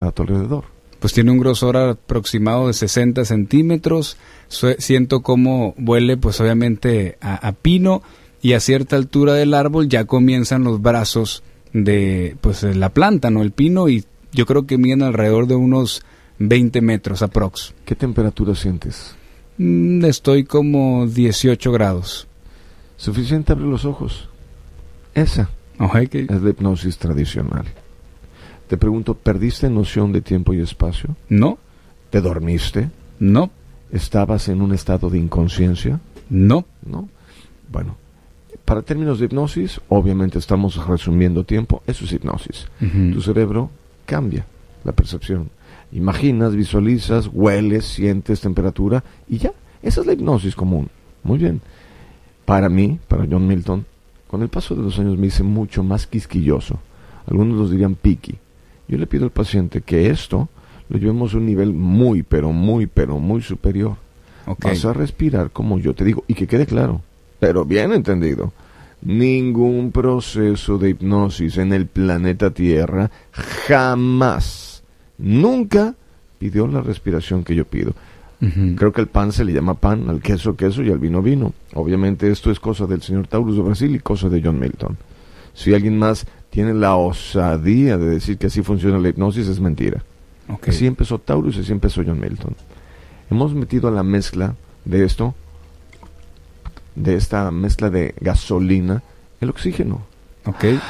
a tu alrededor. Pues tiene un grosor aproximado de 60 centímetros. Siento cómo huele, pues obviamente a pino, y a cierta altura del árbol ya comienzan los brazos de pues la planta, ¿no? El pino, y yo creo que miden alrededor de unos 20 metros aprox. ¿Qué temperatura sientes? Estoy como 18 grados. Suficiente, abre los ojos. Esa Okay. es la hipnosis tradicional. Te pregunto, ¿perdiste noción de tiempo y espacio? No. ¿Te dormiste? No. ¿Estabas en un estado de inconsciencia? No. ¿No? Bueno, para términos de hipnosis, obviamente estamos resumiendo tiempo, eso es hipnosis. Uh-huh. Tu cerebro cambia la percepción. Imaginas, visualizas, hueles, sientes temperatura y ya. Esa es la hipnosis común. Muy bien. Para mí, para John Milton, con el paso de los años me hice mucho más quisquilloso. Algunos los dirían picky. Yo le pido al paciente que esto lo llevemos a un nivel muy, pero muy superior. Okay. Vas a respirar como yo te digo, y que quede claro, pero bien entendido. Ningún proceso de hipnosis en el planeta Tierra jamás, nunca pidió la respiración que yo pido. Uh-huh. Creo que al pan se le llama pan, al queso queso y al vino vino. Obviamente esto es cosa del señor Taurus de Brasil y cosa de John Milton. Si alguien más tiene la osadía de decir que así funciona la hipnosis, es mentira. Okay. Así empezó Taurus y así empezó John Milton. Hemos metido a la mezcla de esto, de esta mezcla de gasolina, el oxígeno. Okay.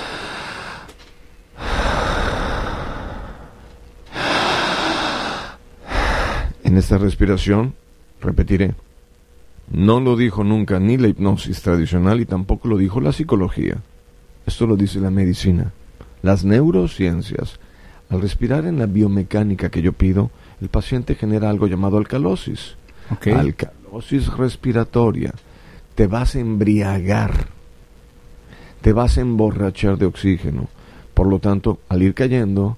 En esta respiración, repetiré, no lo dijo nunca ni la hipnosis tradicional y tampoco lo dijo la psicología. Esto lo dice la medicina, las neurociencias. Al respirar en la biomecánica que yo pido, el paciente genera algo llamado alcalosis. Okay. Alcalosis respiratoria. Te vas a embriagar, te vas a emborrachar de oxígeno. Por lo tanto, al ir cayendo,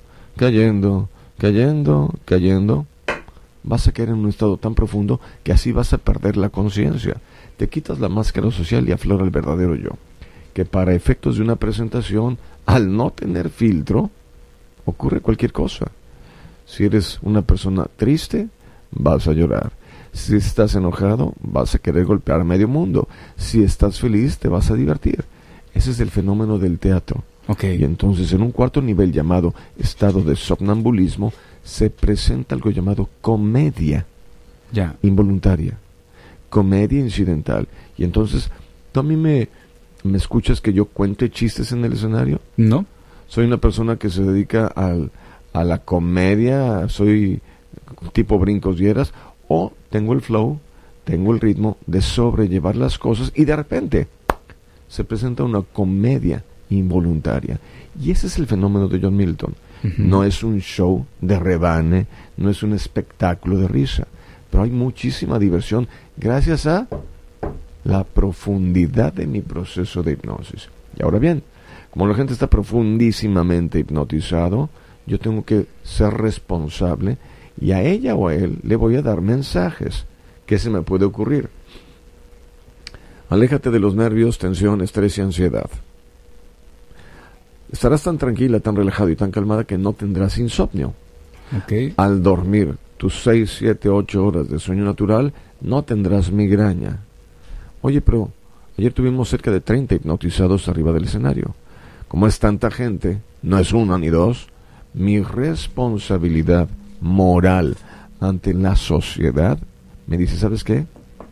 vas a caer en un estado tan profundo que así vas a perder la conciencia. Te quitas la máscara social y aflora el verdadero yo. Que para efectos de una presentación, al no tener filtro, ocurre cualquier cosa. Si eres una persona triste, vas a llorar. Si estás enojado, vas a querer golpear a medio mundo. Si estás feliz, te vas a divertir. Ese es el fenómeno del teatro. Okay. Y entonces, en un cuarto nivel llamado estado de somnambulismo, se presenta algo llamado comedia involuntaria, comedia incidental. Y entonces, ¿tú a mí me escuchas que yo cuente chistes en el escenario? No. Soy una persona que se dedica a la comedia, soy tipo brincos dieras, o tengo el flow, tengo el ritmo de sobrellevar las cosas y de repente se presenta una comedia involuntaria. Y ese es el fenómeno de John Milton. Uh-huh. No es un show de rebane, no es un espectáculo de risa, pero hay muchísima diversión gracias a la profundidad de mi proceso de hipnosis. Y ahora bien, como la gente está profundísimamente hipnotizado, yo tengo que ser responsable y a ella o a él le voy a dar mensajes. ¿Qué se me puede ocurrir? Aléjate de los nervios, tensión, estrés y ansiedad. Estarás tan tranquila, tan relajado y tan calmada que no tendrás insomnio. Okay. Al dormir tus 6, 7, 8 horas de sueño natural, no tendrás migraña. Oye, pero ayer tuvimos cerca de 30 hipnotizados arriba del escenario. Como es tanta gente, no es uno ni dos, mi responsabilidad moral ante la sociedad me dice, ¿sabes qué?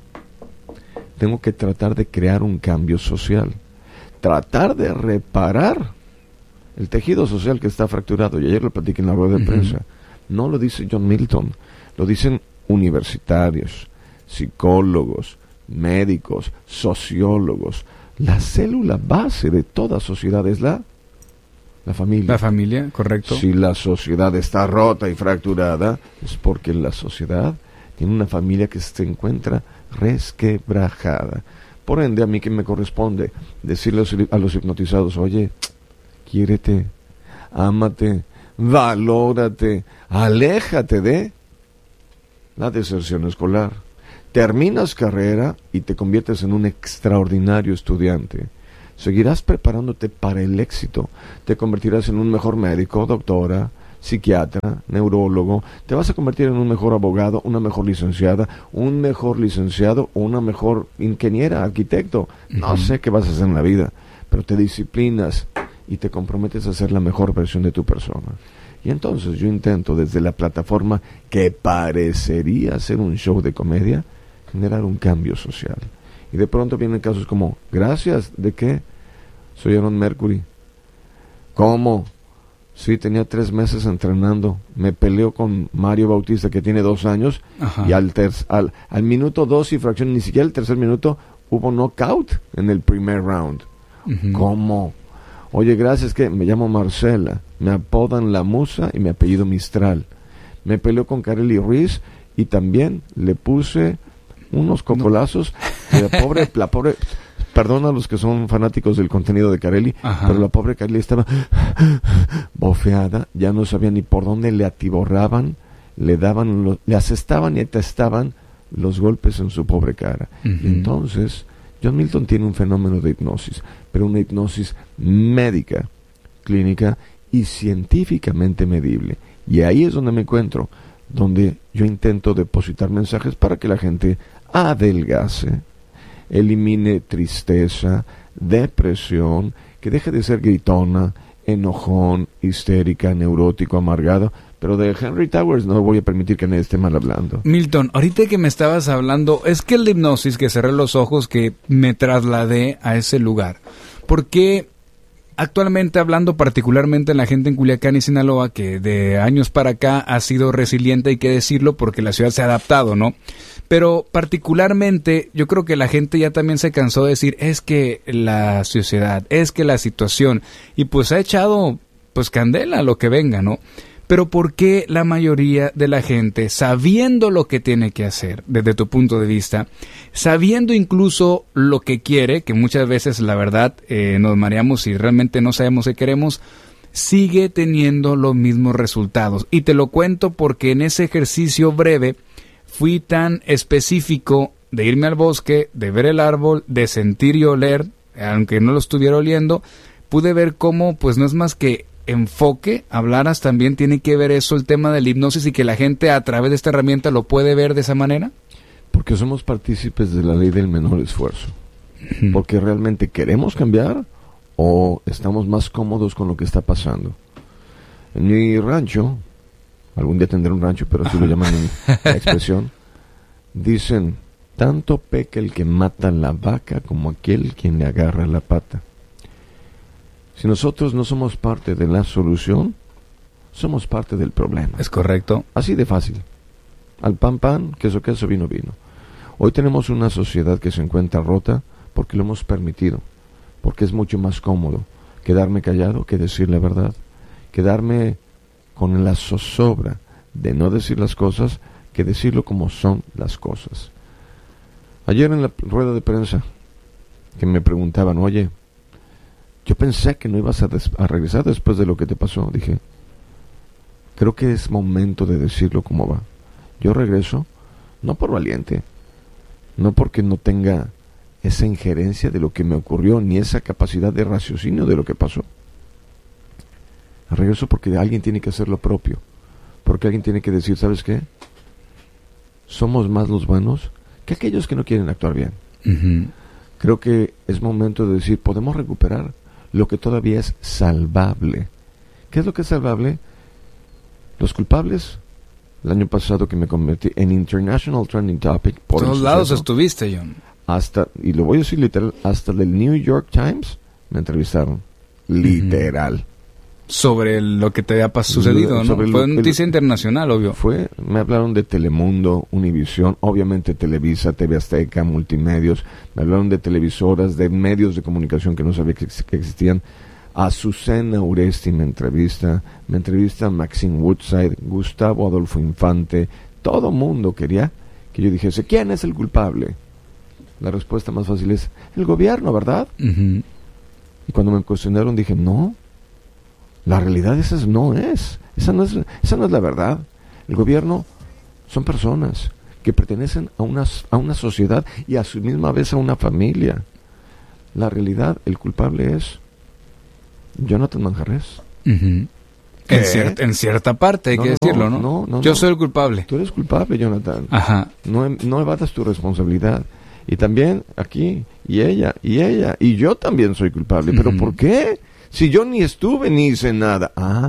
Tengo que tratar de crear un cambio social, tratar de reparar el tejido social que está fracturado. Y ayer lo platiqué en la rueda de prensa. No lo dice John Milton, lo dicen universitarios, psicólogos, médicos, sociólogos. La célula base de toda sociedad es la familia. La familia, correcto. Si la sociedad está rota y fracturada, es porque la sociedad tiene una familia que se encuentra resquebrajada. Por ende, a mí que me corresponde decirle a los hipnotizados, oye, quiérete, ámate, valórate, aléjate de la deserción escolar. Terminas carrera y te conviertes en un extraordinario estudiante. Seguirás preparándote para el éxito. Te convertirás en un mejor médico, doctora, psiquiatra, neurólogo, te vas a convertir en un mejor abogado, una mejor licenciada, un mejor licenciado, una mejor ingeniera, arquitecto. No sé qué vas a hacer en la vida, pero te disciplinas y te comprometes a ser la mejor versión de tu persona. Y entonces yo intento desde la plataforma que parecería ser un show de comedia, generar un cambio social. Y de pronto vienen casos como, gracias, ¿de qué? Soy Aaron Mercury. ¿Cómo? Sí, tenía 3 meses entrenando. Me peleo con Mario Bautista, que tiene 2 años. Ajá. Y al minuto 2 y fracción, ni siquiera el tercer minuto, hubo knockout en el primer round. ¿Cómo? Oye, gracias, que me llamo Marcela. Me apodan La Musa y mi apellido Mistral. Me peleó con Kareli Ruiz y también le puse unos cocolazos. La pobre, perdona a los que son fanáticos del contenido de Kareli, pero la pobre Kareli estaba bofeada, ya no sabía ni por dónde le atiborraban, le asestaban y atestaban los golpes en su pobre cara. Entonces, John Milton tiene un fenómeno de hipnosis, pero una hipnosis médica, clínica y científicamente medible. Y ahí es donde me encuentro, donde yo intento depositar mensajes para que la gente adelgace, elimine tristeza, depresión, que deje de ser gritona, enojón, histérica, neurótico, amargado. Pero de Henry Towers no voy a permitir que nadie esté mal hablando. Milton, ahorita que me estabas hablando, es que el de hipnosis, que cerré los ojos, que me trasladé a ese lugar. Porque actualmente, hablando particularmente en la gente en Culiacán y Sinaloa, que de años para acá ha sido resiliente, hay que decirlo, porque la ciudad se ha adaptado, ¿no? Pero particularmente yo creo que la gente ya también se cansó de decir, es que la sociedad, es que la situación, y pues ha echado pues candela a lo que venga, ¿no? Pero ¿por qué la mayoría de la gente, sabiendo lo que tiene que hacer, desde tu punto de vista, sabiendo incluso lo que quiere, que muchas veces la verdad nos mareamos y realmente no sabemos qué queremos, sigue teniendo los mismos resultados? Y te lo cuento porque en ese ejercicio breve fui tan específico de irme al bosque, de ver el árbol, de sentir y oler, aunque no lo estuviera oliendo, pude ver cómo pues no es más que enfoque. Hablaras también tiene que ver eso, el tema de la hipnosis, y que la gente a través de esta herramienta lo puede ver de esa manera. Porque somos partícipes de la ley del menor esfuerzo. Porque realmente queremos cambiar o estamos más cómodos con lo que está pasando. En mi rancho, algún día tendré un rancho, pero así lo llaman en la expresión, dicen, tanto peca el que mata la vaca como aquel quien le agarra la pata. Si nosotros no somos parte de la solución, somos parte del problema. Es correcto. Así de fácil. Al pan, pan, queso, queso, vino, vino. Hoy tenemos una sociedad que se encuentra rota porque lo hemos permitido, porque es mucho más cómodo quedarme callado que decir la verdad, quedarme con la zozobra de no decir las cosas que decirlo como son las cosas. Ayer en la rueda de prensa que me preguntaban, oye, yo pensé que no ibas a regresar después de lo que te pasó. Dije, creo que es momento de decirlo como va. Yo regreso, no por valiente, no porque no tenga esa injerencia de lo que me ocurrió, ni esa capacidad de raciocinio de lo que pasó. Regreso porque alguien tiene que hacer lo propio, porque alguien tiene que decir, ¿sabes qué? Somos más los buenos que aquellos que no quieren actuar bien. Creo que es momento de decir, podemos recuperar lo que todavía es salvable. ¿Qué es lo que es salvable? Los culpables. El año pasado que me convertí en International Trending Topic. Por todos lados estuviste, John. Hasta, y lo voy a decir literal, hasta del New York Times me entrevistaron. Literal. Sobre lo que te había sucedido, ¿no? Fue noticia internacional, obvio. Me hablaron de Telemundo, Univisión, obviamente Televisa, TV Azteca, Multimedios. Me hablaron de televisoras, de medios de comunicación que no sabía que existían. Azucena Uresti me entrevista Maxine Woodside, Gustavo Adolfo Infante. Todo mundo quería que yo dijese, ¿quién es el culpable? La respuesta más fácil es, el gobierno, ¿verdad? Y cuando me cuestionaron dije, no. La realidad esa no es la verdad. El gobierno son personas que pertenecen a una sociedad y a su misma vez a una familia. La realidad, el culpable es Jonathan Manjarrés. En cierta parte, hay que decirlo, ¿no? Yo soy el culpable. Tú eres culpable, Jonathan. Ajá. No evadas tu responsabilidad. Y también aquí, y ella, y yo también soy culpable. ¿Pero por qué? Si yo ni estuve ni hice nada.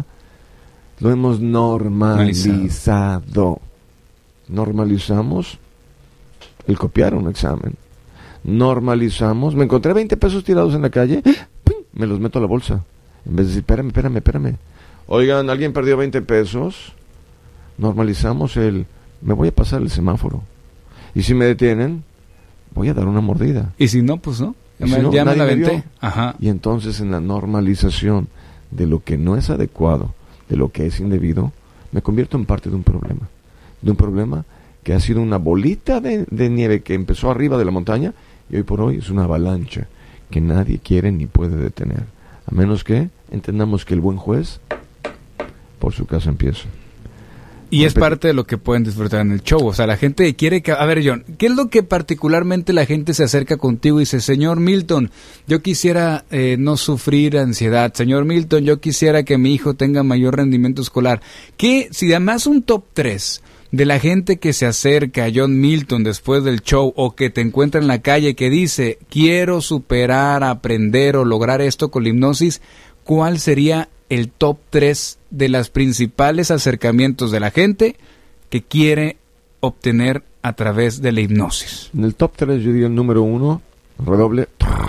Lo hemos normalizado. Normalizamos el copiar un examen. Normalizamos. Me encontré 20 pesos tirados en la calle. ¡Pum! Me los meto a la bolsa. En vez de decir, espérame. Oigan, ¿alguien perdió 20 pesos? Normalizamos me voy a pasar el semáforo. Y si me detienen, voy a dar una mordida. Y si no, pues no. Ya me la aventé. Ajá. Y entonces en la normalización de lo que no es adecuado, de lo que es indebido, me convierto en parte de un problema. De un problema que ha sido una bolita de nieve que empezó arriba de la montaña y hoy por hoy es una avalancha que nadie quiere ni puede detener. A menos que entendamos que el buen juez por su casa empieza. Y es parte de lo que pueden disfrutar en el show. O sea, la gente quiere que... A ver, John, ¿qué es lo que particularmente la gente se acerca contigo y dice, señor Milton, yo quisiera no sufrir ansiedad, señor Milton, yo quisiera que mi hijo tenga mayor rendimiento escolar? ¿Qué, si además un top 3 de la gente que se acerca a John Milton después del show o que te encuentra en la calle que dice, quiero superar, aprender o lograr esto con la hipnosis, ¿cuál sería el top 3 de los principales acercamientos de la gente que quiere obtener a través de la hipnosis? En el top 3 yo diría el número 1, redoble,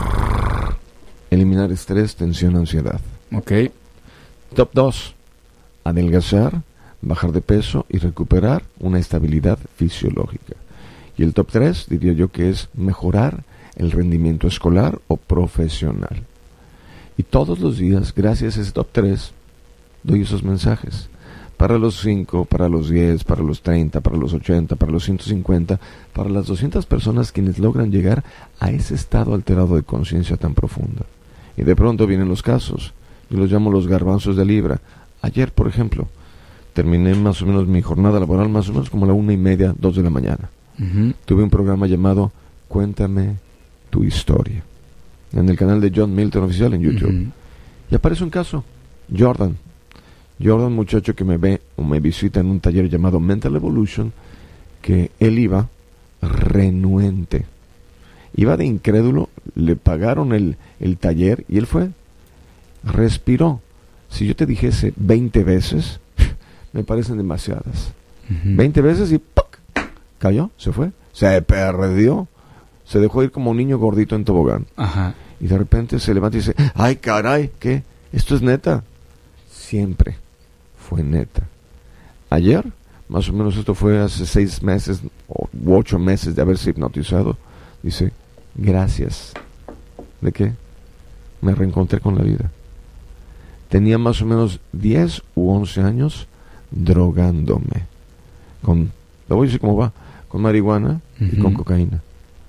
eliminar estrés, tensión, ansiedad. Ok. Top 2, adelgazar, bajar de peso y recuperar una estabilidad fisiológica. Y el top 3 diría yo que es mejorar el rendimiento escolar o profesional. Y todos los días, gracias a ese top 3, doy esos mensajes. Para los 5, para los 10, para los 30, para los 80, para los 150, para las 200 personas quienes logran llegar a ese estado alterado de conciencia tan profunda. Y de pronto vienen los casos. Yo los llamo los garbanzos de libra. Ayer, por ejemplo, terminé más o menos mi jornada laboral más o menos como a la 1:30, 2 de la mañana. Tuve un programa llamado Cuéntame tu historia en el canal de John Milton Oficial en YouTube. Y aparece un caso, Jordan, muchacho que me ve o me visita en un taller llamado Mental Evolution, que él iba renuente, iba de incrédulo, le pagaron el taller y él fue, respiró. Si yo te dijese 20 veces, me parecen demasiadas. 20 veces y ¡puc! Cayó, se fue, se perdió, se dejó ir como un niño gordito en tobogán. Ajá. Y de repente se levanta y dice, ¡ay, caray! ¿Qué? ¿Esto es neta? Siempre fue neta. Ayer, más o menos esto fue hace 6 meses u 8 meses de haberse hipnotizado, dice, gracias. ¿De qué? Me reencontré con la vida. Tenía más o menos 10 u 11 años drogándome. Le voy a decir cómo va, con marihuana y con cocaína.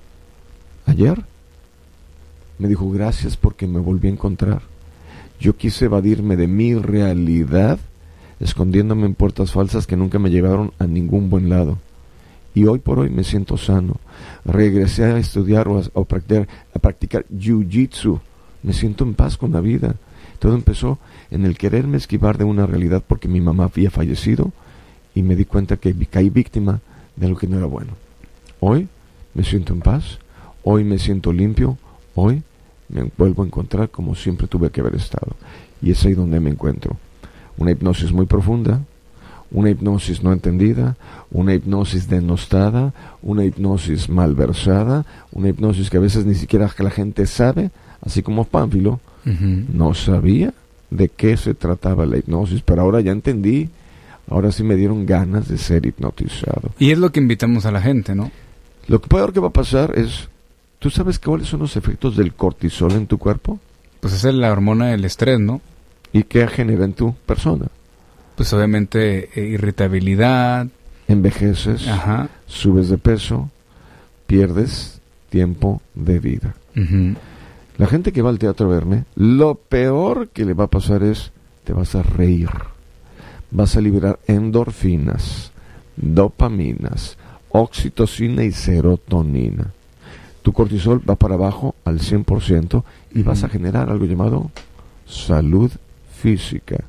Ayer me dijo, gracias porque me volví a encontrar. Yo quise evadirme de mi realidad, escondiéndome en puertas falsas que nunca me llevaron a ningún buen lado. Y hoy por hoy me siento sano. Regresé a estudiar o a practicar jiu-jitsu. Me siento en paz con la vida. Todo empezó en el quererme esquivar de una realidad porque mi mamá había fallecido y me di cuenta que caí víctima de algo que no era bueno. Hoy me siento en paz, hoy me siento limpio, hoy me vuelvo a encontrar como siempre tuve que haber estado. Y es ahí donde me encuentro. Una hipnosis muy profunda, una hipnosis no entendida, una hipnosis denostada, una hipnosis malversada, una hipnosis que a veces ni siquiera la gente sabe, así como Pánfilo no sabía de qué se trataba la hipnosis, pero ahora ya entendí, ahora sí me dieron ganas de ser hipnotizado. Y es lo que invitamos a la gente, ¿no? Lo peor que va a pasar es, ¿tú sabes cuáles son los efectos del cortisol en tu cuerpo? Pues es la hormona del estrés, ¿no? ¿Y qué genera en tu persona? Pues obviamente irritabilidad. Envejeces, subes de peso, pierdes tiempo de vida. La gente que va al teatro a verme, lo peor que le va a pasar es, te vas a reír, vas a liberar endorfinas, dopaminas, oxitocina y serotonina. Tu cortisol va para abajo al 100% y vas a generar algo llamado salud física,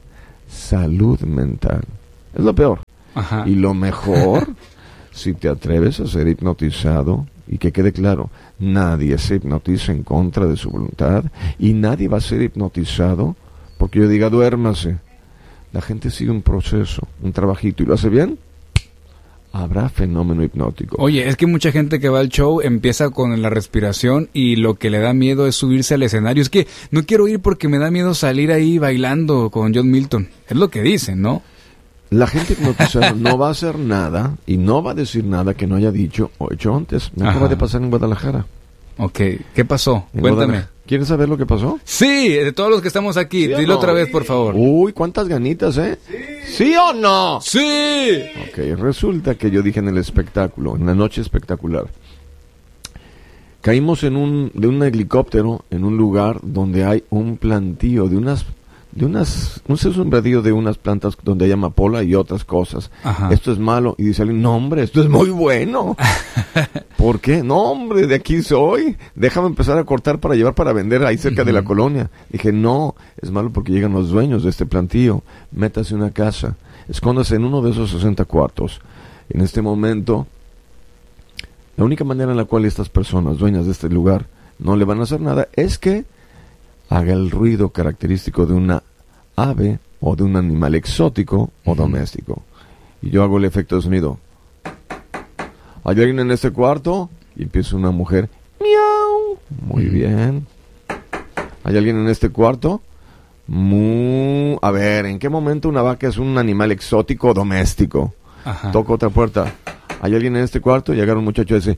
salud mental. Es lo peor. Ajá. Y lo mejor, si te atreves a ser hipnotizado, y que quede claro, nadie se hipnotiza en contra de su voluntad, y nadie va a ser hipnotizado porque yo diga duérmase. La gente sigue un proceso, un trabajito, y lo hace bien, habrá fenómeno hipnótico. Oye, es que mucha gente que va al show empieza con la respiración y lo que le da miedo es subirse al escenario. Es que no quiero ir porque me da miedo salir ahí bailando con John Milton. Es lo que dicen, ¿no? La gente hipnotizada no va a hacer nada y no va a decir nada que no haya dicho o hecho antes. Me acaba de pasar en Guadalajara. Ok, ¿qué pasó? En Cuéntame. Guadalajara. ¿Quieres saber lo que pasó? Sí, de todos los que estamos aquí. ¿Sí o Dilo no? otra vez, por favor. Uy, cuántas ganitas, ¿eh? ¿Sí o no? ¡Sí! Ok, resulta que yo dije en el espectáculo, en la noche espectacular, caímos de un helicóptero en un lugar donde hay un plantío un sembradío de unas plantas donde hay amapola y otras cosas. Ajá. Esto es malo. Y dice alguien, no hombre, esto es muy bueno. ¿Por qué? No hombre, de aquí soy. Déjame empezar a cortar para llevar para vender ahí cerca de la colonia. Dije, no, es malo porque llegan los dueños de este plantío. Métase en una casa, escóndase en uno de esos 60 cuartos. En este momento, la única manera en la cual estas personas, dueñas de este lugar, no le van a hacer nada, es que haga el ruido característico de una ave o de un animal exótico o doméstico. Y yo hago el efecto de sonido. ¿Hay alguien en este cuarto? Y empieza una mujer. ¡Miau! Muy bien. ¿Hay alguien en este cuarto? ¡Mu! A ver, ¿en qué momento una vaca es un animal exótico o doméstico? Ajá. Toco otra puerta. ¿Hay alguien en este cuarto? Y agarra un muchacho ese.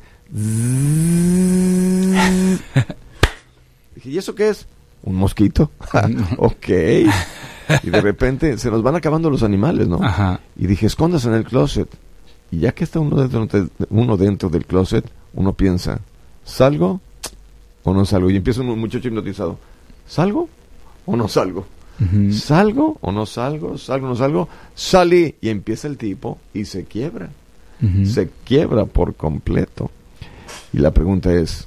Dije, ¿y eso qué es? ¿Un mosquito? Ok. Y de repente se nos van acabando los animales, ¿no? Ajá. Y dije, escóndase en el closet. Y ya que está uno dentro del closet, uno piensa, ¿salgo o no salgo? Y empieza un muchacho hipnotizado. ¿Salgo o no salgo? Uh-huh. ¿Salgo o no salgo? ¿Salgo o no salgo? Salí. Y empieza el tipo y se quiebra. Uh-huh. Se quiebra por completo. Y la pregunta es,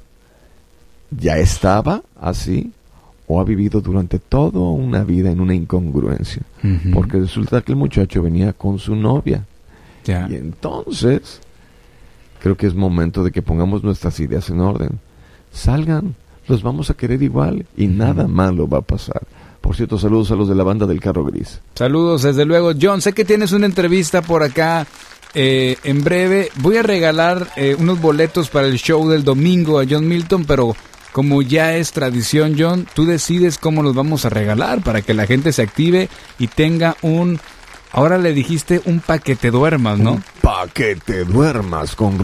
¿ya estaba así? ¿O ha vivido durante toda una vida en una incongruencia? Uh-huh. Porque resulta que el muchacho venía con su novia. Ya. Y entonces, creo que es momento de que pongamos nuestras ideas en orden. Salgan, los vamos a querer igual y nada malo va a pasar. Por cierto, saludos a los de la banda del Carro Gris. Saludos, desde luego. John, sé que tienes una entrevista por acá. En breve voy a regalar unos boletos para el show del domingo a John Milton, pero como ya es tradición, John, tú decides cómo los vamos a regalar para que la gente se active y tenga ahora le dijiste un pa' que te duermas, ¿no? Pa' que te duermas con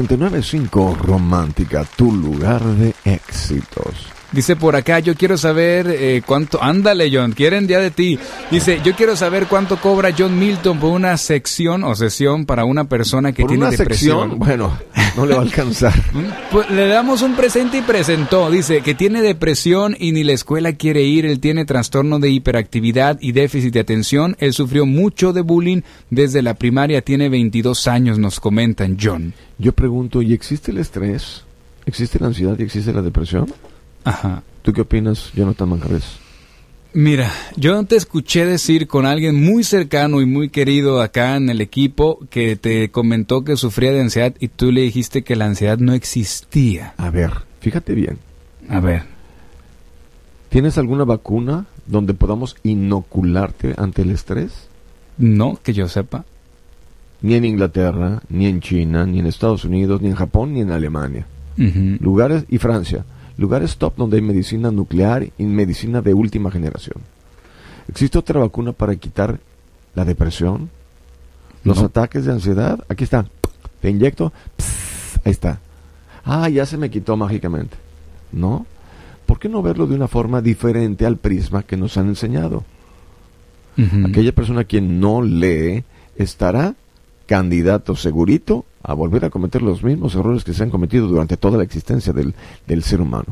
89.5 Romántica, tu lugar de éxitos. Dice por acá, yo quiero saber cuánto... Ándale, John, quieren ya de ti. Dice, yo quiero saber cuánto cobra John Milton por una sección o sesión para una persona que tiene depresión. Sección, bueno, no le va a alcanzar. Pues le damos un presente y presentó. Dice que tiene depresión y ni la escuela quiere ir. Él tiene trastorno de hiperactividad y déficit de atención. Él sufrió mucho de bullying desde la primaria. Tiene 22 años, nos comentan, John. Yo pregunto, ¿y existe el estrés? ¿Existe la ansiedad y existe la depresión? Ajá. ¿Tú qué opinas, Jonathan Manjarres? Mira, yo te escuché decir con alguien muy cercano y muy querido acá en el equipo que te comentó que sufría de ansiedad y tú le dijiste que la ansiedad no existía. A ver, fíjate bien. A ver. ¿Tienes alguna vacuna donde podamos inocularte ante el estrés? No, que yo sepa. Ni en Inglaterra, ni en China, ni en Estados Unidos, ni en Japón, ni en Alemania. Uh-huh. Lugares, y Francia. Lugares top donde hay medicina nuclear y medicina de última generación. ¿Existe otra vacuna para quitar la depresión? ¿Los ataques de ansiedad? Aquí está. Te inyecto. Ahí está. Ah, ya se me quitó mágicamente. ¿No? ¿Por qué no verlo de una forma diferente al prisma que nos han enseñado? Uh-huh. Aquella persona quien no lee estará candidato segurito a volver a cometer los mismos errores que se han cometido durante toda la existencia del ser humano.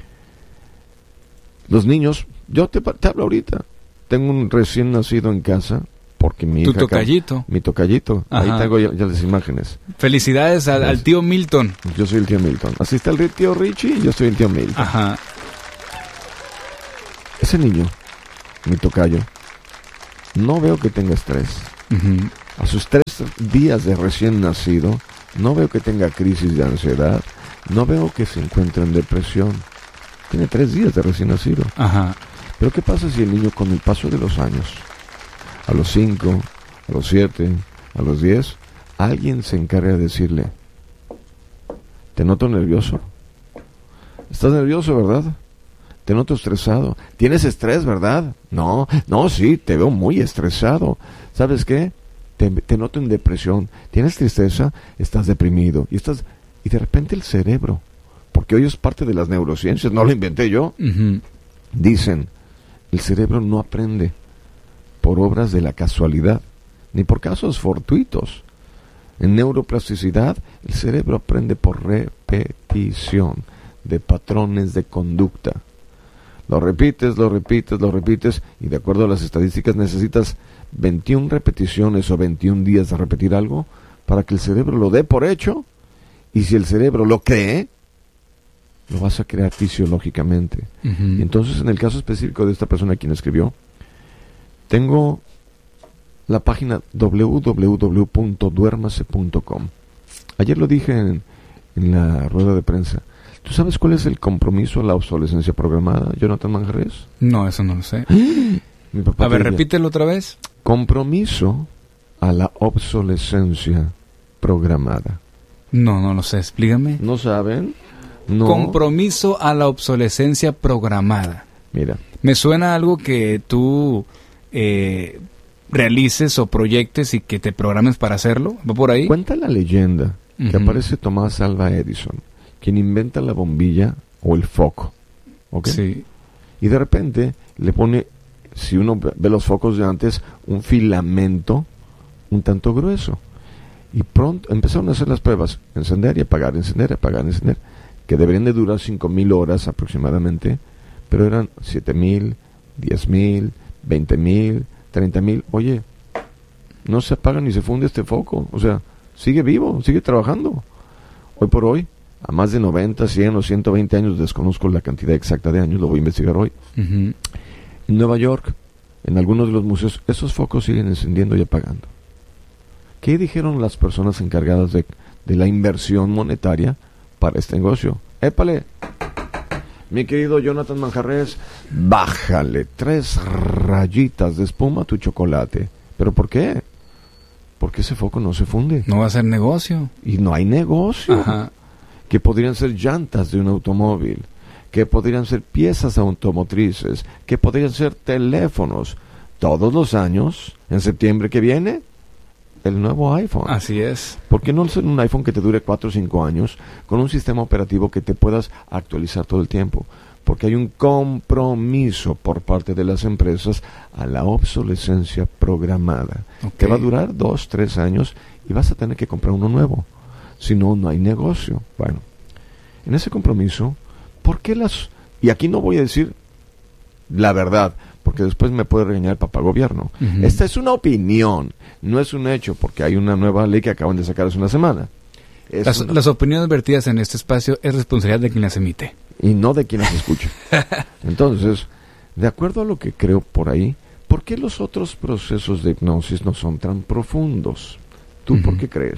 Los niños, yo te hablo ahorita, tengo un recién nacido en casa, porque mi tu hija... tocallito. Mi tocallito, Ajá. ahí tengo ya las imágenes. Felicidades al tío Milton. Yo soy el tío Milton. Así está el tío Richie y yo soy el tío Milton. Ajá. Ese niño, mi tocayo, no veo que tenga estrés. Uh-huh. A sus 3 días de recién nacido, no veo que tenga crisis de ansiedad, no veo que se encuentre en depresión. Tiene 3 días de recién nacido. Ajá. Pero ¿qué pasa si el niño con el paso de los años, a los 5, a los 7, a los 10, alguien se encarga de decirle, te noto nervioso? ¿Estás nervioso, verdad? Te noto estresado. ¿Tienes estrés, verdad? No, sí, te veo muy estresado. ¿Sabes qué? Te noto en depresión. ¿Tienes tristeza? Estás deprimido. Y de repente el cerebro, porque hoy es parte de las neurociencias, no lo inventé yo, Uh-huh. dicen, el cerebro no aprende por obras de la casualidad, ni por casos fortuitos. En neuroplasticidad, el cerebro aprende por repetición de patrones de conducta. Lo repites, y de acuerdo a las estadísticas necesitas 21 repeticiones o 21 días de repetir algo para que el cerebro lo dé por hecho, y si el cerebro lo cree, lo vas a crear fisiológicamente. Uh-huh. Y entonces, en el caso específico de esta persona quien escribió, tengo la página www.duermase.com. Ayer lo dije en la rueda de prensa. ¿Tú sabes cuál es el compromiso a la obsolescencia programada, Jonathan Manjarres? No, eso no lo sé. Mi papá A ver, te diría, repítelo otra vez. compromiso a la obsolescencia programada. No lo sé, explícame. ¿No saben? No. Compromiso a la obsolescencia programada. Mira, Me suena a algo que tú realices o proyectes y que te programes para hacerlo. ¿Va por ahí? cuenta la leyenda que Ujú. aparece Tomás Alva Edison, quien inventa la bombilla o el foco. ¿Ok? Sí. Y de repente le pone, si uno ve los focos de antes, un filamento un tanto grueso. Y pronto empezaron a hacer las pruebas, encender y apagar, que deberían de durar 5,000 horas aproximadamente, pero eran 7,000, 10,000, 20,000, 30,000. Oye, no se apaga ni se funde este foco, o sea, sigue vivo, sigue trabajando. Hoy por hoy, a más de 90, 100 o 120 años, desconozco la cantidad exacta de años, lo voy a investigar hoy. Uh-huh. En Nueva York, en algunos de los museos, esos focos siguen encendiendo y apagando. ¿Qué dijeron las personas encargadas de la inversión monetaria para este negocio? ¡Épale! Mi querido Jonathan Manjarres, bájale 3 rayitas de espuma a tu chocolate. ¿Pero por qué? Porque ese foco no se funde. No va a ser negocio. Y no hay negocio. Ajá. Que podrían ser llantas de un automóvil, que podrían ser piezas automotrices, que podrían ser teléfonos. Todos los años, en septiembre que viene, el nuevo iPhone. Así es. ¿Por qué no ser un iPhone que te dure 4 o 5 años con un sistema operativo que te puedas actualizar todo el tiempo? Porque hay un compromiso por parte de las empresas a la obsolescencia programada. Okay. Te va a durar 2, 3 años y vas a tener que comprar uno nuevo. Si no, no hay negocio. Bueno, en ese compromiso, ¿por qué y aquí no voy a decir la verdad, porque después me puede regañar el papá gobierno. Uh-huh. Esta es una opinión, no es un hecho, porque hay una nueva ley que acaban de sacar hace una semana. Las opiniones vertidas en este espacio es responsabilidad de quien las emite. Y no de quien las escucha. Entonces, de acuerdo a lo que creo por ahí, ¿por qué los otros procesos de hipnosis no son tan profundos? ¿Tú Uh-huh. por qué crees?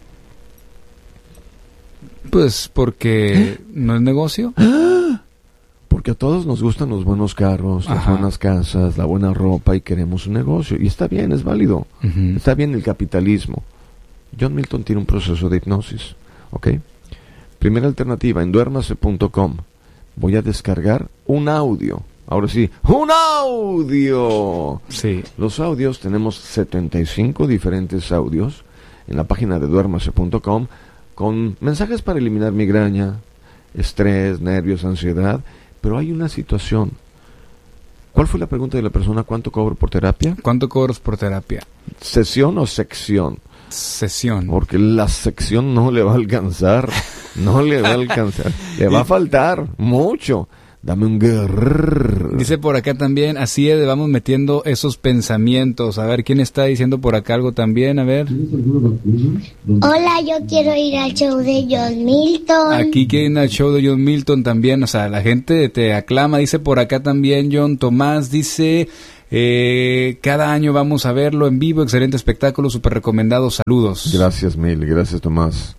Pues porque no es negocio. Porque a todos nos gustan los buenos carros, las Ajá. buenas casas, la buena ropa y queremos un negocio. Y está bien, es válido. Uh-huh. Está bien el capitalismo. John Milton tiene un proceso de hipnosis. ¿Ok? Primera alternativa, en duermase.com. Voy a descargar un audio. Ahora sí, ¡un audio! Sí. Los audios, tenemos 75 diferentes audios en la página de duermase.com con mensajes para eliminar migraña, estrés, nervios, ansiedad. Pero hay una situación. ¿Cuál fue la pregunta de la persona? ¿Cuánto cobro por terapia? ¿Cuánto cobras por terapia? ¿Sesión o sección? Sesión. Porque la sección no le va a alcanzar. No le va a alcanzar. Le va a faltar mucho. Dame un guerrero. Dice por acá también, así es, vamos metiendo esos pensamientos. A ver, ¿quién está diciendo por acá algo también? A ver. Hola, yo quiero ir al show de John Milton. Aquí quieren ir al show de John Milton también. O sea, la gente te aclama. Dice por acá también John Tomás, dice... Cada año vamos a verlo en vivo, excelente espectáculo, súper recomendado, saludos. Gracias, Mil, gracias, Tomás.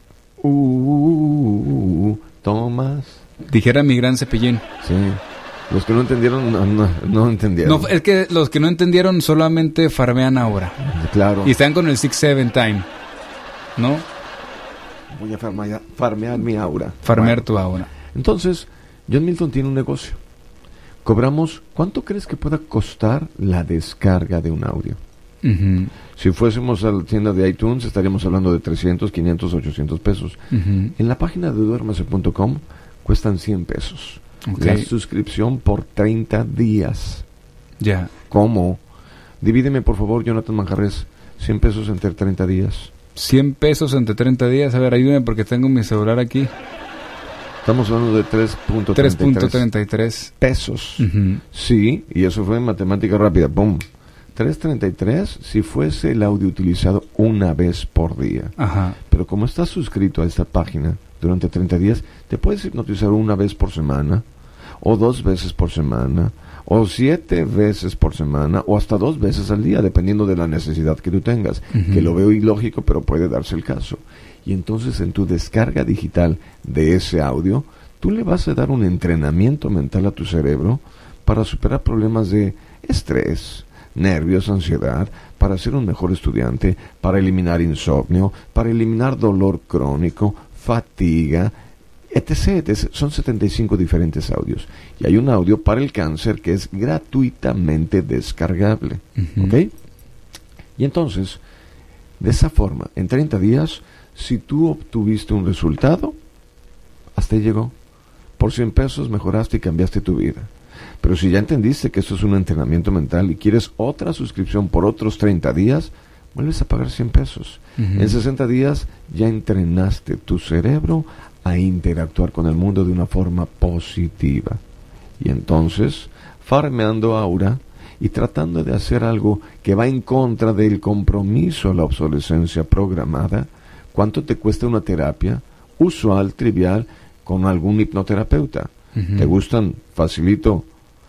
Tomás. Dijera mi gran Cepillín. Sí. Los que no entendieron, no entendieron. No, es que los que no entendieron solamente farmean ahora. Claro. Y están con el 6-7 time, ¿no? Voy a farmear mi aura. Farmear tu aura. Entonces, John Milton tiene un negocio. Cobramos, ¿cuánto crees que pueda costar la descarga de un audio? Uh-huh. Si fuésemos a la tienda de iTunes, estaríamos hablando de 300, 500, 800 pesos. Uh-huh. En la página de duérmase.com cuestan 100 pesos. Okay. La suscripción por 30 días. Ya. ¿Cómo? Divídeme, por favor, Jonathan Manjarres, 100 pesos entre 30 días. 100 pesos entre 30 días. A ver, ayúdame porque tengo mi celular aquí. Estamos hablando de 3.33 pesos. Uh-huh. Sí, y eso fue en matemática rápida. ¡Pum! 3.33 si fuese el audio utilizado una vez por día. Ajá. Pero como estás suscrito a esta página durante 30 días, te puedes hipnotizar una vez por semana, o 2 veces por semana, o 7 veces por semana, o hasta 2 veces al día, dependiendo de la necesidad que tú tengas. Uh-huh. Que lo veo ilógico, pero puede darse el caso. Y entonces en tu descarga digital de ese audio, tú le vas a dar un entrenamiento mental a tu cerebro para superar problemas de estrés, nervios, ansiedad, para ser un mejor estudiante, para eliminar insomnio, para eliminar dolor crónico, fatiga, etc. Son 75 diferentes audios. Y hay un audio para el cáncer que es gratuitamente descargable. Uh-huh. ¿Ok? Y entonces, de esa forma, en 30 días, si tú obtuviste un resultado, hasta ahí llegó. Por 100 pesos mejoraste y cambiaste tu vida. Pero si ya entendiste que esto es un entrenamiento mental y quieres otra suscripción por otros 30 días, vuelves a pagar 100 pesos. Uh-huh. En 60 días ya entrenaste tu cerebro a interactuar con el mundo de una forma positiva. Y entonces, farmeando aura y tratando de hacer algo que va en contra del compromiso a la obsolescencia programada, ¿cuánto te cuesta una terapia usual, trivial, con algún hipnoterapeuta? Uh-huh. ¿Te gustan, facilito,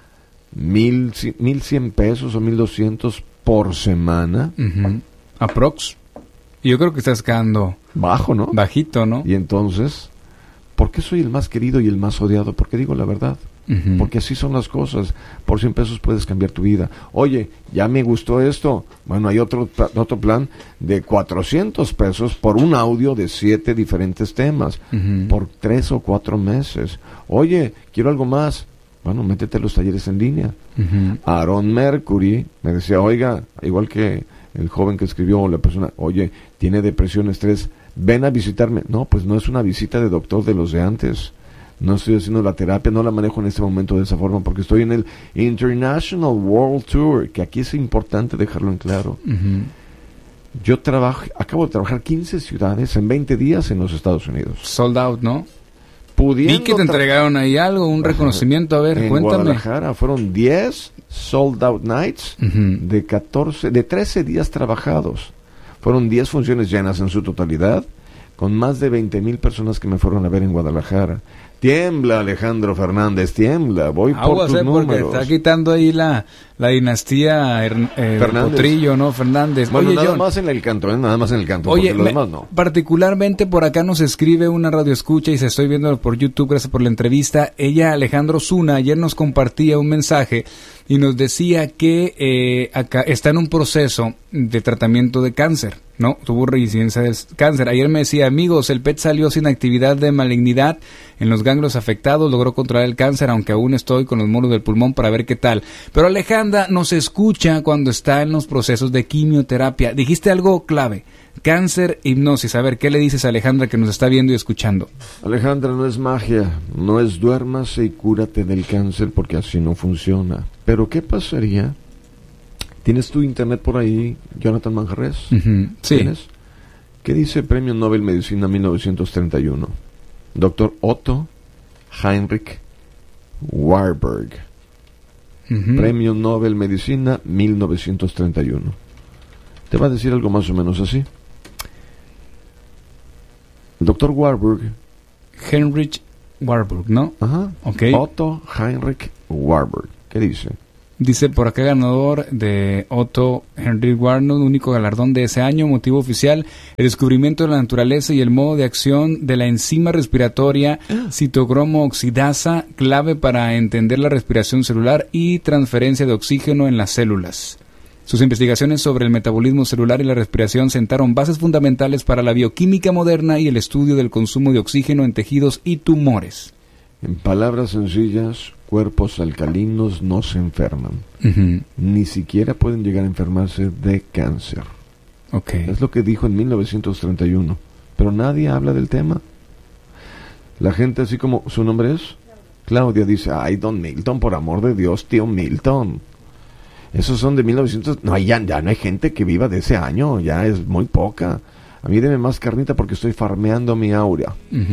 1,100 pesos o 1,200 por semana? Uh-huh. Aprox. Y yo creo que estás quedando bajo, ¿no? Bajito, ¿no? Y entonces, ¿por qué soy el más querido y el más odiado? Porque digo la verdad. Uh-huh. Porque así son las cosas. Por 100 pesos puedes cambiar tu vida. Oye, ya me gustó esto. Bueno, hay otro plan de 400 pesos por un audio de 7 diferentes temas. Uh-huh. Por 3 o 4 meses. Oye, quiero algo más. Bueno, métete a los talleres en línea. Uh-huh. Aaron Mercury me decía, oiga, igual que el joven que escribió, o la persona, oye, tiene depresión, estrés, ven a visitarme. No, pues no es una visita de doctor de los de antes. No estoy haciendo la terapia, no la manejo en este momento de esa forma, porque estoy en el International World Tour, que aquí es importante dejarlo en claro. Uh-huh. Yo acabo de trabajar 15 ciudades en 20 días en los Estados Unidos. Sold out, ¿no? Pudiendo Vi que te entregaron ahí algo, un reconocimiento, a ver, en cuéntame. Guadalajara fueron 10 sold out nights Uh-huh. de 13 días trabajados. Fueron 10 funciones llenas en su totalidad, con más de 20,000 personas que me fueron a ver en Guadalajara. Tiembla, Alejandro Fernández, tiembla. Voy por tus números. Porque está quitando ahí la dinastía Potrillo, ¿no? Fernández. Bueno, Oye, nada John, más en el canto, nada más en el canto, oye, porque lo demás no. Particularmente por acá nos escribe una radioescucha y se estoy viendo por YouTube, gracias por la entrevista. Ella, Alejandro Zuna, ayer nos compartía un mensaje y nos decía que acá está en un proceso de tratamiento de cáncer, ¿no? Tuvo reincidencia del cáncer. Ayer me decía, amigos, el PET salió sin actividad de malignidad en los ganglios afectados, logró controlar el cáncer, aunque aún estoy con los moros del pulmón para ver qué tal. Pero Alejandra nos escucha cuando está en los procesos de quimioterapia. Dijiste algo clave, cáncer, hipnosis. A ver, ¿qué le dices a Alejandra que nos está viendo y escuchando? Alejandra, no es magia, no es duérmase y cúrate del cáncer, porque así no funciona. Pero ¿qué pasaría? ¿Tienes tu internet por ahí, Jonathan Manjarres? Uh-huh. Sí. ¿Tienes? ¿Qué dice Premio Nobel Medicina 1931? Doctor Otto Heinrich Warburg. Uh-huh. Premio Nobel Medicina 1931. Te va a decir algo más o menos así. El doctor Warburg. Heinrich Warburg, ¿no? Ajá. Okay. Otto Heinrich Warburg. ¿Qué dice? Dice por acá, ganador de Otto Henry Warnold, único galardón de ese año, motivo oficial, el descubrimiento de la naturaleza y el modo de acción de la enzima respiratoria citocromo oxidasa, clave para entender la respiración celular y transferencia de oxígeno en las células. Sus investigaciones sobre el metabolismo celular y la respiración sentaron bases fundamentales para la bioquímica moderna y el estudio del consumo de oxígeno en tejidos y tumores. En palabras sencillas, cuerpos alcalinos no se enferman. Ni siquiera pueden llegar a enfermarse de cáncer. Es lo que dijo en 1931. Pero nadie habla del tema. La gente, así como su nombre es Claudia, dice, ay, don Milton, por amor de Dios, tío Milton. Esos son de 1900. No, ya no hay gente que viva de ese año. Ya es muy poca. A mí deme más carnita porque estoy farmeando mi aura.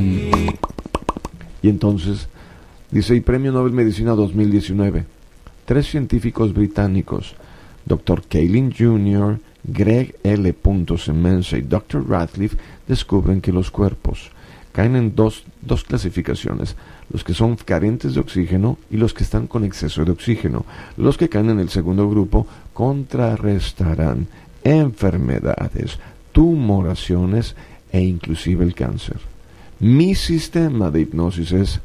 Y entonces, dice, y Premio Nobel Medicina 2019. 3 científicos británicos, Dr. Kaelin Jr., Greg L. Semenza y Dr. Radcliffe, descubren que los cuerpos caen en dos clasificaciones: los que son carentes de oxígeno y los que están con exceso de oxígeno. Los que caen en el segundo grupo contrarrestarán enfermedades, tumoraciones e inclusive el cáncer. Mi sistema de hipnosis es: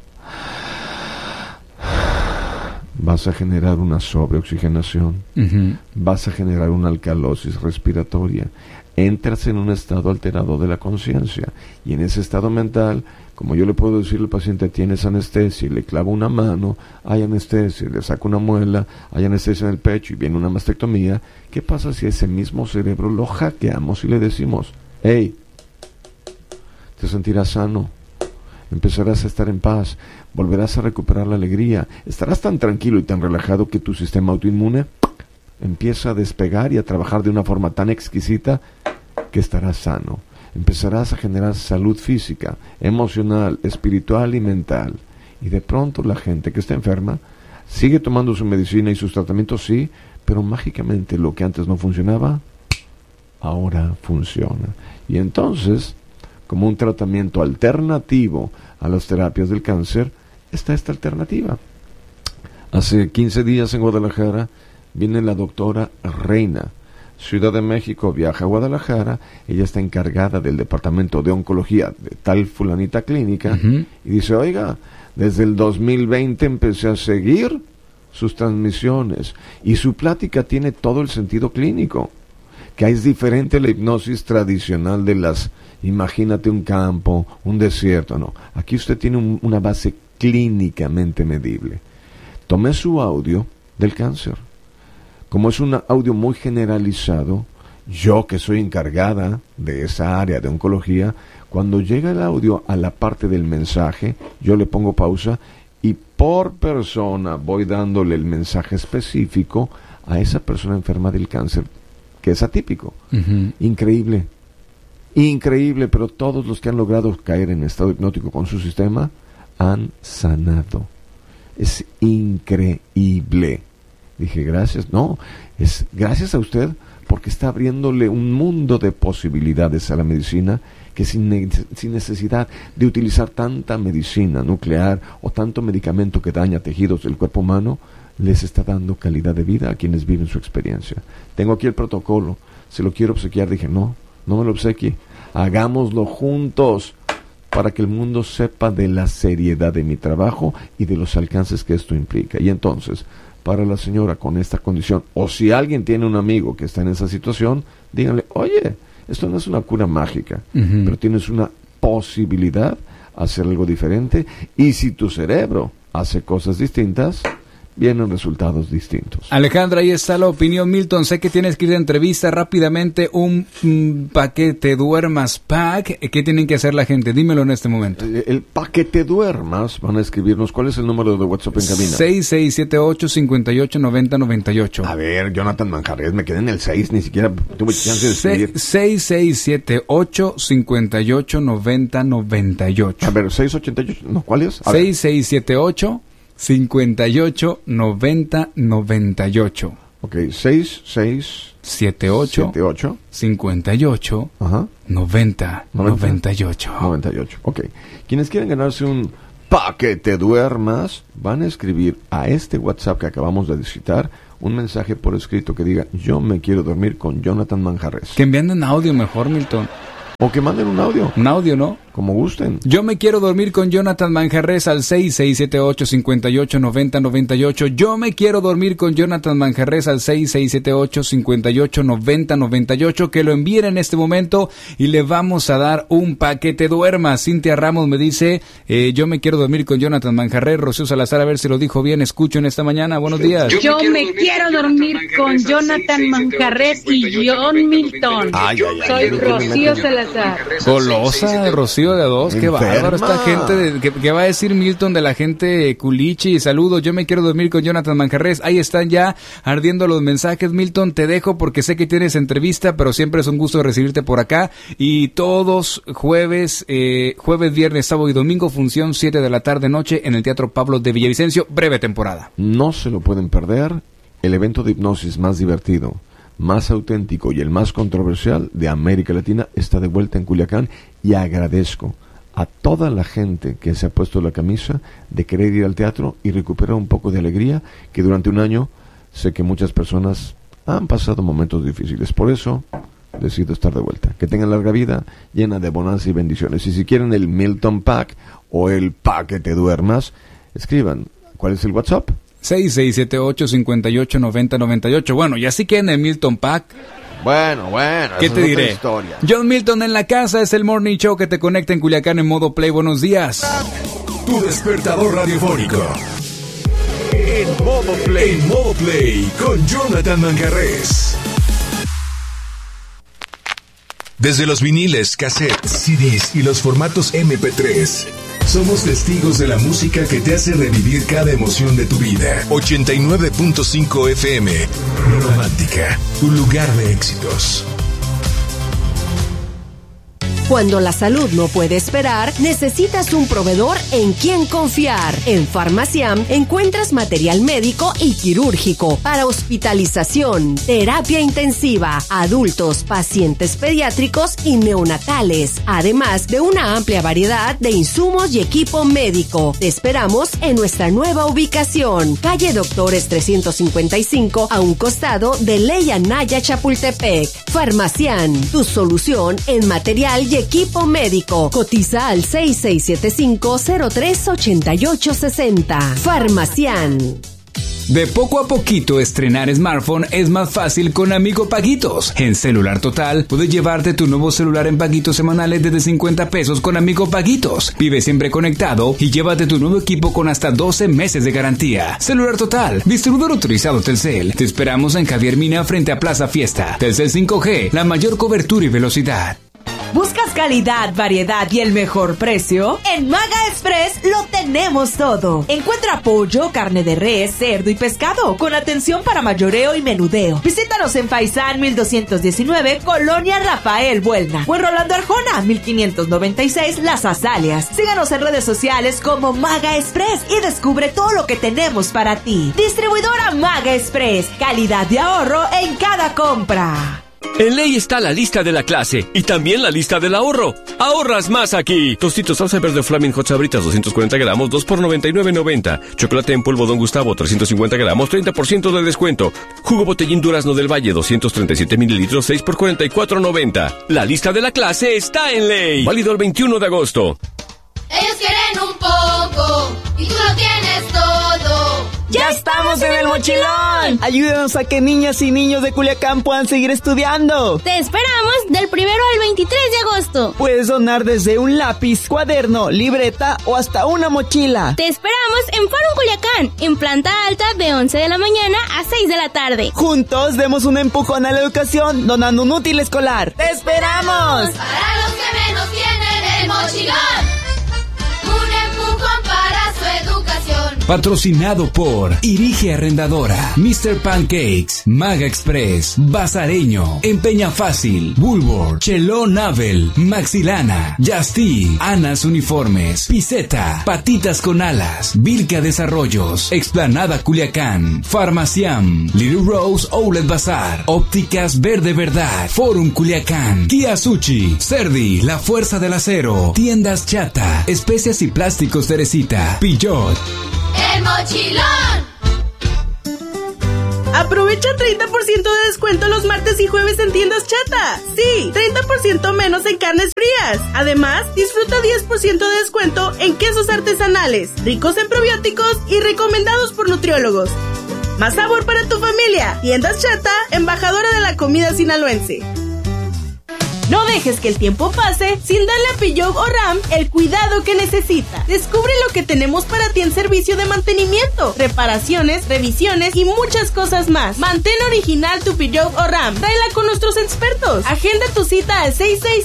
vas a generar una sobreoxigenación, vas a generar una alcalosis respiratoria, entras en un estado alterado de la conciencia, y en ese estado mental, como yo le puedo decir al paciente, tienes anestesia, y le clavo una mano, hay anestesia, le saco una muela, hay anestesia en el pecho y viene una mastectomía. ¿Qué pasa si ese mismo cerebro lo hackeamos y le decimos, hey, te sentirás sano, empezarás a estar en paz, volverás a recuperar la alegría, estarás tan tranquilo y tan relajado que tu sistema autoinmune empieza a despegar y a trabajar de una forma tan exquisita que estarás sano? Empezarás a generar salud física, emocional, espiritual y mental. Y de pronto la gente que está enferma sigue tomando su medicina y sus tratamientos, sí, pero mágicamente lo que antes no funcionaba, ahora funciona. Y entonces, como un tratamiento alternativo a las terapias del cáncer, está esta alternativa. Hace 15 días en Guadalajara viene la doctora Reina. Ciudad de México viaja a Guadalajara, ella está encargada del departamento de oncología de tal fulanita clínica, y dice, oiga, desde el 2020 empecé a seguir sus transmisiones, y su plática tiene todo el sentido clínico, que es diferente a la hipnosis tradicional de las, imagínate un campo, un desierto, no, aquí usted tiene una base clínicamente medible. Tomé su audio del cáncer. Como es un audio muy generalizado, yo que soy encargada de esa área de oncología, cuando llega el audio a la parte del mensaje, yo le pongo pausa y por persona voy dándole el mensaje específico a esa persona enferma del cáncer, que es atípico. Increíble, pero todos los que han logrado caer en estado hipnótico con su sistema han sanado. Es increíble. Dije, gracias. No, es gracias a usted, porque está abriéndole un mundo de posibilidades a la medicina, que sin necesidad de utilizar tanta medicina nuclear o tanto medicamento que daña tejidos del cuerpo humano, les está dando calidad de vida a quienes viven su experiencia. Tengo aquí el protocolo, se lo quiero obsequiar. Dije, no me lo obsequie, hagámoslo juntos, para que el mundo sepa de la seriedad de mi trabajo y de los alcances que esto implica. Y entonces, para la señora con esta condición, o si alguien tiene un amigo que está en esa situación, díganle, oye, esto no es una cura mágica, pero tienes una posibilidad a hacer algo diferente, y si tu cerebro hace cosas distintas, vienen resultados distintos. Alejandra, ahí está la opinión. Milton, sé que tienes que ir de entrevista rápidamente. Un paquete duermas pack. ¿Qué tienen que hacer la gente? Dímelo en este momento. El paquete duermas, van a escribirnos. ¿Cuál es el número de WhatsApp en cabina? 6678-589098. A ver, Jonathan Manjarres, me quedé en el 6, ni siquiera tuve chance de escribir. 6678-589098. A ver, 688, no, ¿cuál es? 6678 589098. Ok, 78 58 9098. Ok. Quienes quieren ganarse un paquete duermas, van a escribir a este WhatsApp que acabamos de citar un mensaje por escrito que diga, yo me quiero dormir con Jonathan Manjarres. Que envíen un audio mejor, Milton. O que manden un audio. Un audio, ¿no? Como gusten. Yo me quiero dormir con Jonathan Manjarres al 6678-589098. Yo me quiero dormir con Jonathan Manjarres al 6678-589098. Que lo envíen en este momento y le vamos a dar un paquete duerma. Cintia Ramos me dice, yo me quiero dormir con Jonathan Manjarres. Rocío Salazar, a ver si lo dijo bien, escucho en esta mañana. Buenos días. Yo me quiero dormir con Jonathan Manjarres y John Milton. Soy Rocío Salazar. Golosa, Rocío de a dos, qué bárbaro esta gente. ¿Qué va a decir Milton de la gente culichi? Saludos, yo me quiero dormir con Jonathan Manjarres. Ahí están ya ardiendo los mensajes. Milton, te dejo porque sé que tienes entrevista, pero siempre es un gusto recibirte por acá. Y todos jueves, viernes, sábado y domingo, función 7 de la tarde-noche en el Teatro Pablo de Villavicencio, breve temporada. No se lo pueden perder, el evento de hipnosis más divertido, más auténtico y el más controversial de América Latina está de vuelta en Culiacán, y agradezco a toda la gente que se ha puesto la camisa de querer ir al teatro y recuperar un poco de alegría, que durante un año sé que muchas personas han pasado momentos difíciles. Por eso decido estar de vuelta. Que tengan larga vida, llena de bonanza y bendiciones. Y si quieren el Milton Pack o el Pack que te duermas, escriban. ¿Cuál es el WhatsApp? 6678-589098. Bueno, y así que en el Milton Pack. Bueno. ¿Qué te diré? Historia. John Milton en la casa es el morning show que te conecta en Culiacán en modo play. Buenos días. Tu despertador radiofónico. En modo play. En modo play con Jonathan Manjarres. Desde los viniles, cassettes, CDs y los formatos MP3. Somos testigos de la música que te hace revivir cada emoción de tu vida. 89.5 FM. Romántica, tu lugar de éxitos. Cuando la salud no puede esperar, necesitas un proveedor en quien confiar. En Farmaciam encuentras material médico y quirúrgico para hospitalización, terapia intensiva, adultos, pacientes pediátricos y neonatales, además de una amplia variedad de insumos y equipo médico. Te esperamos en nuestra nueva ubicación, calle Doctores 355, a un costado de Ley Anaya Chapultepec. Farmaciam, tu solución en material y equipo médico. Cotiza al 6675-038860. Farmaciam. De poco a poquito, estrenar smartphone es más fácil con Amigo Paguitos. En Celular Total, puedes llevarte tu nuevo celular en paguitos semanales desde 50 pesos con Amigo Paguitos. Vive siempre conectado y llévate tu nuevo equipo con hasta 12 meses de garantía. Celular Total, distribuidor autorizado Telcel. Te esperamos en Javier Mina frente a Plaza Fiesta. Telcel 5G, la mayor cobertura y velocidad. ¿Buscas calidad, variedad y el mejor precio? En Maga Express lo tenemos todo. Encuentra pollo, carne de res, cerdo y pescado, con atención para mayoreo y menudeo. Visítanos en Faisán 1219, Colonia Rafael Buelna, o en Rolando Arjona 1596, Las Azaleas. Síganos en redes sociales como Maga Express y descubre todo lo que tenemos para ti. Distribuidora Maga Express, calidad de ahorro en cada compra. En Ley está la lista de la clase y también la lista del ahorro. ¡Ahorras más aquí! Tostitos salsa verde Flaming Hot Sabritas 240 gramos, 2 por $99.90. Chocolate en polvo Don Gustavo 350 gramos, 30% de descuento. Jugo Botellín Durazno del Valle 237 mililitros, 6 por $44.90. La lista de la clase está en Ley. Válido el 21 de agosto. Ellos quieren un poco y tú lo tienes todo. ¡Ya estamos en el mochilón! Ayúdanos a que niñas y niños de Culiacán puedan seguir estudiando. Te esperamos del 1 al 23 de agosto. Puedes donar desde un lápiz, cuaderno, libreta o hasta una mochila. Te esperamos en Faro Culiacán, en planta alta de 11 de la mañana a 6 de la tarde. Juntos demos un empujón a la educación donando un útil escolar. ¡Te esperamos! Para los que menos tienen el mochilón. Un empujón para su educación. Patrocinado por Irige Arrendadora, Mr. Pancakes, Maga Express, Bazareño, Empeña Fácil, Bulwark, Chelón Navel, Maxilana, Justy, Anas Uniformes, Piseta, Patitas con Alas, Vilca Desarrollos, Explanada Culiacán, Farmaciam, Little Rose Outlet Bazar, Ópticas Verde Verdad, Forum Culiacán, Kia Sushi, Cerdi, La Fuerza del Acero, Tiendas Chata, Especias y Plásticos Teresita, Pillot. El mochilón. Aprovecha 30% de descuento los martes y jueves en tiendas Chata. Sí, 30% menos en carnes frías. Además, disfruta 10% de descuento en quesos artesanales, ricos en probióticos y recomendados por nutriólogos. Más sabor para tu familia. Tiendas Chata, embajadora de la comida sinaloense. No dejes que el tiempo pase sin darle a Peugeot o Ram el cuidado que necesita. Descubre lo que tenemos para ti en servicio de mantenimiento, reparaciones, revisiones y muchas cosas más. Mantén original tu Peugeot o Ram. Tráela con nuestros expertos. Agenda tu cita al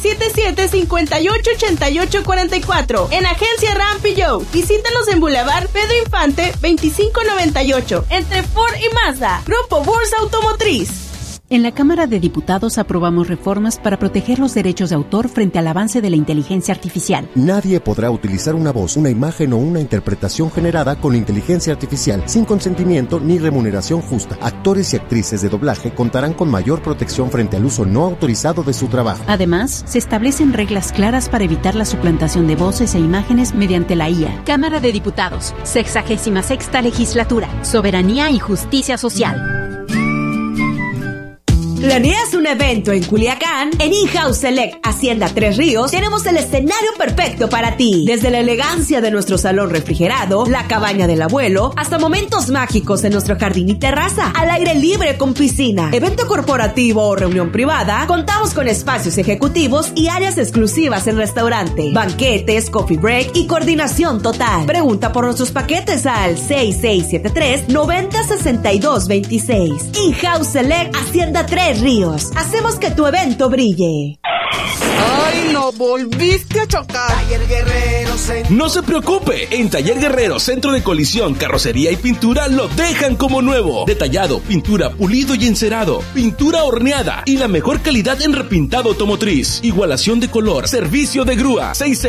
6677-588844 en Agencia Ram Peugeot. Visítanos en Boulevard Pedro Infante 2598 entre Ford y Mazda. Grupo Bursa Automotriz. En la Cámara de Diputados aprobamos reformas para proteger los derechos de autor frente al avance de la inteligencia artificial. Nadie podrá utilizar una voz, una imagen o una interpretación generada con inteligencia artificial sin consentimiento ni remuneración justa. Actores y actrices de doblaje contarán con mayor protección frente al uso no autorizado de su trabajo. Además, se establecen reglas claras para evitar la suplantación de voces e imágenes mediante la IA. Cámara de Diputados, 66ª Legislatura, Soberanía y Justicia Social. ¿Planeas un evento en Culiacán? En In-House Select Hacienda Tres Ríos tenemos el escenario perfecto para ti. Desde la elegancia de nuestro salón refrigerado, la cabaña del abuelo, hasta momentos mágicos en nuestro jardín y terraza, al aire libre con piscina. Evento corporativo o reunión privada, contamos con espacios ejecutivos y áreas exclusivas en restaurante, banquetes, coffee break y coordinación total. Pregunta por nuestros paquetes al 6673-906226. In-House Select Hacienda Tres Ríos. Hacemos que tu evento brille. ¡Ay, no volviste a chocar! Taller Guerrero Centro. No se preocupe, en Taller Guerrero Centro de Colisión, Carrocería y Pintura lo dejan como nuevo. Detallado, pintura, pulido y encerado, pintura horneada y la mejor calidad en repintado automotriz. Igualación de color, servicio de grúa.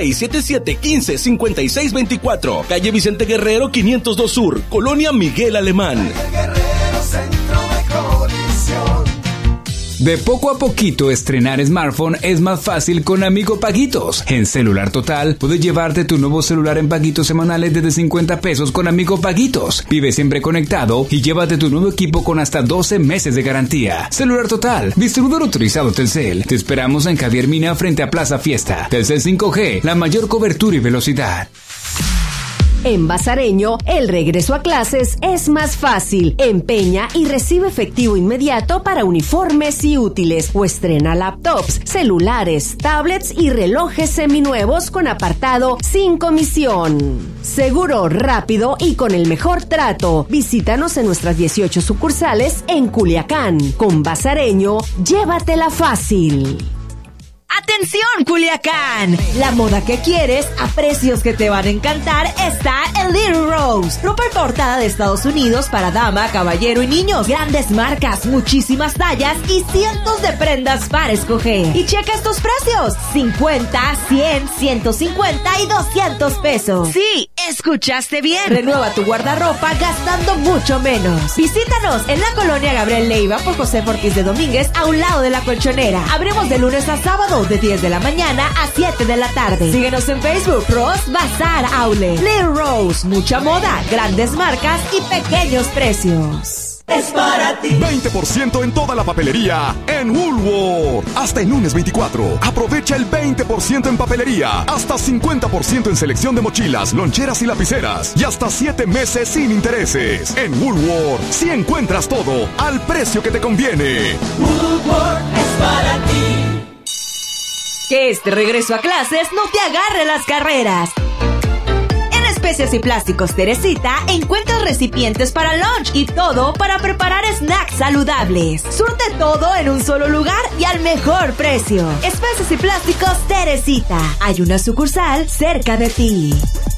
6677-155624. Calle Vicente Guerrero 502 Sur, Colonia Miguel Alemán. Taller Guerrero Centro de Colisión. De poco a poquito estrenar smartphone es más fácil con Amigo Paguitos. En Celular Total puedes llevarte tu nuevo celular en paguitos semanales desde 50 pesos con Amigo Paguitos. Vive siempre conectado y llévate tu nuevo equipo con hasta 12 meses de garantía. Celular Total, distribuidor autorizado Telcel. Te esperamos en Javier Mina frente a Plaza Fiesta. Telcel 5G, la mayor cobertura y velocidad. En Bazareño, el regreso a clases es más fácil. Empeña y recibe efectivo inmediato para uniformes y útiles o estrena laptops, celulares, tablets y relojes seminuevos con apartado sin comisión. Seguro, rápido y con el mejor trato. Visítanos en nuestras 18 sucursales en Culiacán. Con Bazareño, llévatela fácil. ¡Atención, Culiacán! La moda que quieres a precios que te van a encantar está en Little Rose. Ropa importada de Estados Unidos para dama, caballero y niños. Grandes marcas, muchísimas tallas y cientos de prendas para escoger. Y checa estos precios: 50, 100, 150 y 200 pesos. Sí, escuchaste bien. Renueva tu guardarropa gastando mucho menos. Visítanos en la colonia Gabriel Leiva por José Ortiz de Domínguez, a un lado de la Colchonera. Abrimos de lunes a sábado de 10 de la mañana a 7 de la tarde. Síguenos en Facebook, Ross Bazar Outlet. Little Rose, mucha moda, grandes marcas y pequeños precios. Es para ti. 20% en toda la papelería en Woolworth. Hasta el lunes 24. Aprovecha el 20% en papelería. Hasta 50% en selección de mochilas, loncheras y lapiceras. Y hasta 7 meses sin intereses. En Woolworth, si encuentras todo al precio que te conviene. Woolworth es para ti. Que este regreso a clases no te agarre las carreras. En Especias y Plásticos Teresita encuentras recipientes para lunch y todo para preparar snacks saludables. Surte todo en un solo lugar y al mejor precio. Especias y Plásticos Teresita. Hay una sucursal cerca de ti.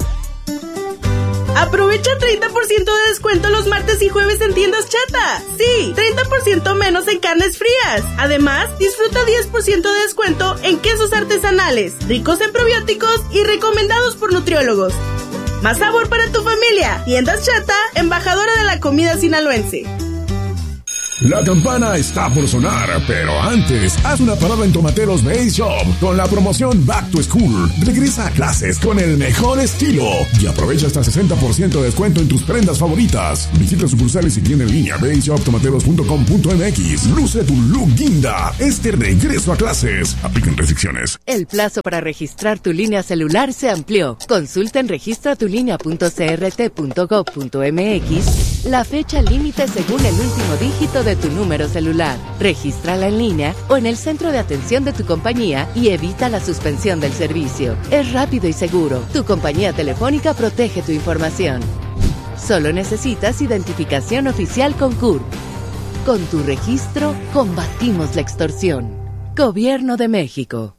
Aprovecha 30% de descuento los martes y jueves en tiendas Chata. Sí, 30% menos en carnes frías. Además, disfruta 10% de descuento en quesos artesanales, ricos en probióticos y recomendados por nutriólogos. Más sabor para tu familia. Tiendas Chata, embajadora de la comida sinaloense. La campana está por sonar, pero antes, haz una parada en Tomateros Base Shop con la promoción Back to School. Regresa a clases con el mejor estilo y aprovecha hasta 60% de descuento en tus prendas favoritas. Visita sucursales y tienda en línea baseshoptomateros.com.mx. Luce tu look guinda este regreso a clases. Aplican restricciones. El plazo para registrar tu línea celular se amplió. Consulta en registratulinea.crt.gov.mx la fecha límite según el último dígito de tu número celular. Regístrala en línea o en el centro de atención de tu compañía y evita la suspensión del servicio. Es rápido y seguro. Tu compañía telefónica protege tu información. Solo necesitas identificación oficial con CURP. Con tu registro, combatimos la extorsión. Gobierno de México.